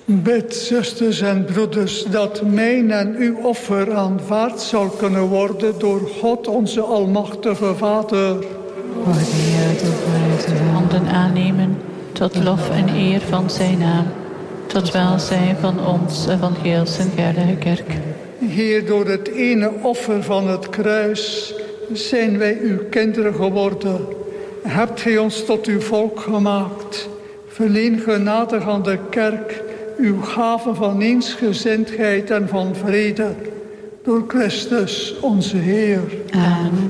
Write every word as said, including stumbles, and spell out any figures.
Bid, zusters en broeders, dat mijn en uw offer aanvaard zal kunnen worden door God, onze almachtige Vader. Handen aannemen tot lof en eer van zijn naam, tot welzijn van ons en van heel zijn heilige kerk. Heer, door het ene offer van het kruis zijn wij uw kinderen geworden. Hebt gij ons tot uw volk gemaakt. Verleen genadig aan de kerk uw gave van eensgezindheid en van vrede. Door Christus onze Heer. Amen.